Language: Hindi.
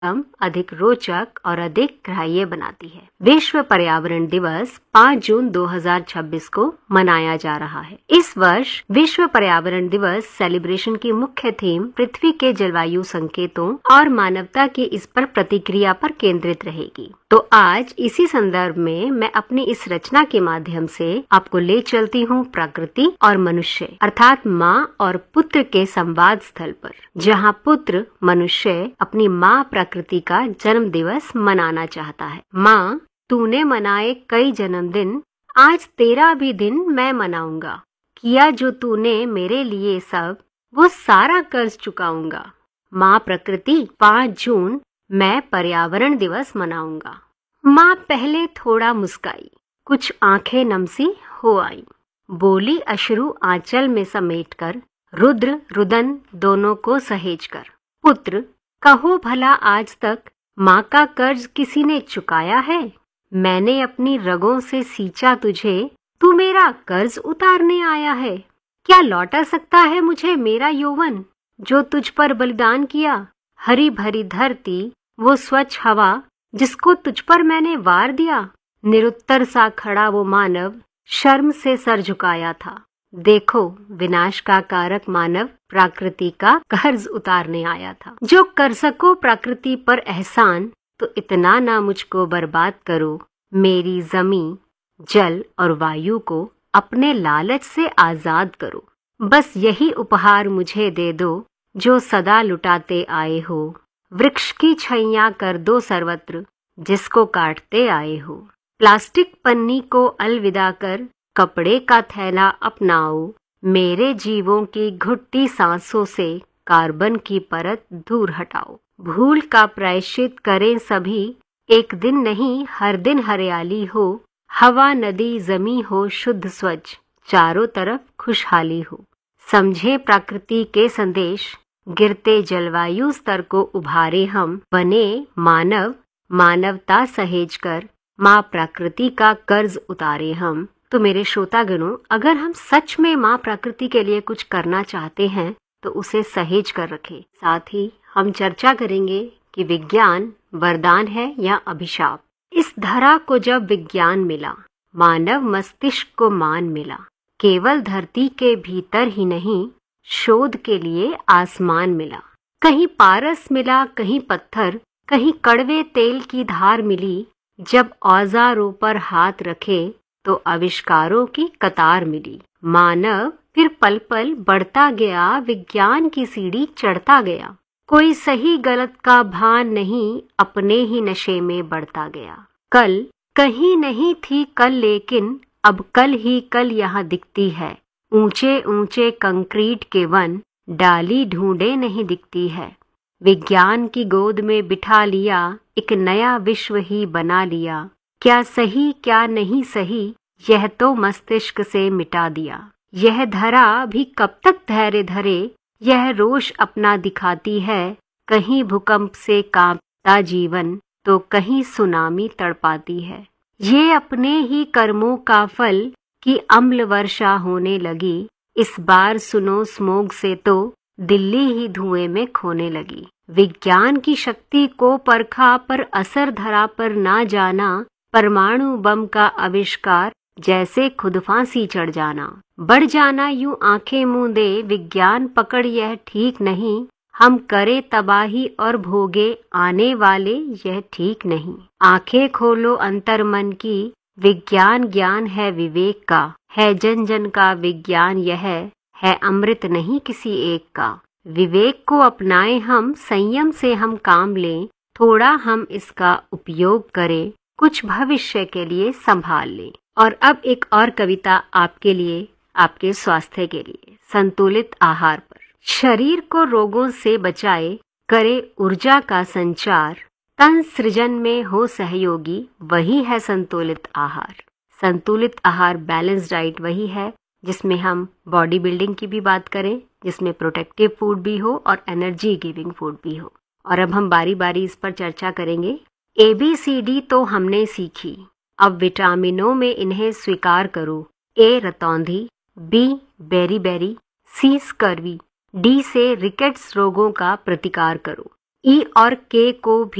अधिक रोचक और अधिक ग्राह्य बनाती है। विश्व पर्यावरण दिवस 5 जून 2026 को मनाया जा रहा है। इस वर्ष विश्व पर्यावरण दिवस सेलिब्रेशन की मुख्य थीम पृथ्वी के जलवायु संकेतों और मानवता की इस पर प्रतिक्रिया पर केंद्रित रहेगी। तो आज इसी संदर्भ में मैं अपनी इस रचना के माध्यम से आपको ले चलती हूँ प्रकृति और मनुष्य अर्थात माँ और पुत्र के संवाद स्थल पर, जहाँ पुत्र मनुष्य अपनी माँ प्रकृति का जन्म दिवस मनाना चाहता है। माँ, तूने मनाए कई जन्मदिन, आज तेरा भी दिन मैं मनाऊंगा। किया जो तूने मेरे लिए सब, वो सारा कर्ज चुकाऊंगा। माँ प्रकृति, 5 जून मैं पर्यावरण दिवस मनाऊंगा। माँ पहले थोड़ा मुस्काई, कुछ आंखें नमसी हो आई, बोली अश्रु आंचल में समेटकर, रुद्र रुदन दोनों को सहेजकर। पुत्र, कहो भला आज तक माँ का कर्ज किसी ने चुकाया है? मैंने अपनी रगों से सींचा तुझे, तू मेरा कर्ज उतारने आया है। क्या लौटा सकता है मुझे मेरा यौवन, जो तुझ पर बलिदान किया? हरी भरी धरती, वो स्वच्छ हवा, जिसको तुझ पर मैंने वार दिया। निरुत्तर सा खड़ा वो मानव, शर्म से सर झुकाया था। देखो, विनाश का कारक मानव प्रकृति का कर्ज उतारने आया था। जो कर सको प्रकृति पर एहसान, तो इतना ना मुझको बर्बाद करो। मेरी जमीन, जल और वायु को अपने लालच से आजाद करो। बस यही उपहार मुझे दे दो, जो सदा लुटाते आए हो। वृक्ष की छैया कर दो सर्वत्र, जिसको काटते आए हो। प्लास्टिक पन्नी को अलविदा कर, कपड़े का थैला अपनाओ। मेरे जीवों की घुटती सांसों से कार्बन की परत दूर हटाओ। भूल का प्रायश्चित करें सभी, एक दिन नहीं हर दिन हरियाली हो। हवा नदी जमी हो शुद्ध स्वच्छ, चारों तरफ खुशहाली हो। समझे प्रकृति के संदेश, गिरते जलवायु स्तर को उभारे हम। बने मानव, मानवता सहेजकर, माँ प्रकृति का कर्ज उतारे हम। तो मेरे श्रोतागणों, अगर हम सच में माँ प्रकृति के लिए कुछ करना चाहते हैं तो उसे सहेज कर रखें। साथ ही हम चर्चा करेंगे कि विज्ञान वरदान है या अभिशाप। इस धरा को जब विज्ञान मिला, मानव मस्तिष्क को मान मिला। केवल धरती के भीतर ही नहीं, शोध के लिए आसमान मिला। कहीं पारस मिला, कहीं पत्थर, कहीं कड़वे तेल की धार मिली। जब औजारों पर हाथ रखे तो आविष्कारों की कतार मिली। मानव फिर पल पल बढ़ता गया, विज्ञान की सीढ़ी चढ़ता गया। कोई सही गलत का भान नहीं, अपने ही नशे में बढ़ता गया। कल कहीं नहीं थी कल, लेकिन अब कल ही कल यहाँ दिखती है। ऊंचे ऊंचे कंक्रीट के वन, डाली ढूंढे नहीं दिखती है। विज्ञान की गोद में बिठा लिया, एक नया विश्व ही बना लिया। क्या सही क्या नहीं सही, यह तो मस्तिष्क से मिटा दिया। यह धरा भी कब तक धैर्य धरे, यह रोष अपना दिखाती है। कहीं भूकंप से कांपता जीवन, तो कहीं सुनामी तड़पाती है। ये अपने ही कर्मों का फल कि अम्ल वर्षा होने लगी। इस बार सुनो स्मोग से तो दिल्ली ही धुएं में खोने लगी। विज्ञान की शक्ति को परखा, पर असर धरा पर ना जाना। परमाणु बम का आविष्कार, जैसे खुद फांसी चढ़ जाना। बढ़ जाना यूं आंखें मूंदे, विज्ञान पकड़ यह ठीक नहीं। हम करे तबाही और भोगे आने वाले, यह ठीक नहीं। आंखें खोलो अंतर मन की, विज्ञान ज्ञान है विवेक का। है जन जन का विज्ञान यह, है अमृत नहीं किसी एक का। विवेक को अपनाएं हम, संयम से हम काम लें। थोड़ा हम इसका उपयोग करें, कुछ भविष्य के लिए संभाल लें। और अब एक और कविता आपके लिए, आपके स्वास्थ्य के लिए। संतुलित आहार पर। शरीर को रोगों से बचाए, करे ऊर्जा का संचार। तन सृजन में हो सहयोगी, वही है संतुलित आहार। संतुलित आहार, बैलेंस डाइट वही है जिसमें हम बॉडी बिल्डिंग की भी बात करें, जिसमें प्रोटेक्टिव फूड भी हो और एनर्जी गिविंग फूड भी हो। और अब हम बारी बारी इस पर चर्चा करेंगे। ABCD तो हमने सीखी, अब विटामिनों में इन्हें स्वीकार करो। A रतौंधी, B berry berry, C scurvy, D से रिकेट्स रोगों का प्रतिकार करो। ई और के को भी